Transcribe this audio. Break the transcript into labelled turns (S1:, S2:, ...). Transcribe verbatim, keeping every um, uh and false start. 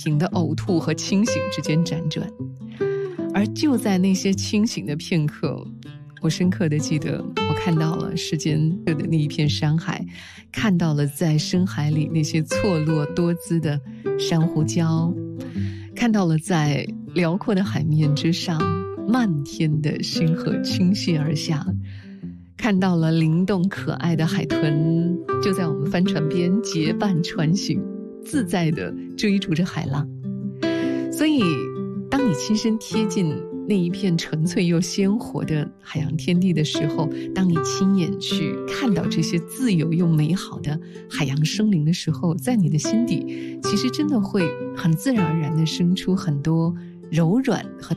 S1: 停的呕吐和清醒之间辗转。而就在那些清醒的片刻，我深刻地记得，我看到了世间的那一片山海，看到了在深海里那些错落多姿的珊瑚礁，看到了在辽阔的海面之上漫天的星河倾泻而下，看到了灵动可爱的海豚就在我们帆船边结伴穿行，自在地追逐着海浪。所以当你亲身贴近那一片纯粹又鲜活的海洋天地的时候，当你亲眼去看到这些自由又美好的海洋生灵的时候，在你的心底其实真的会很自然而然地生出很多柔软和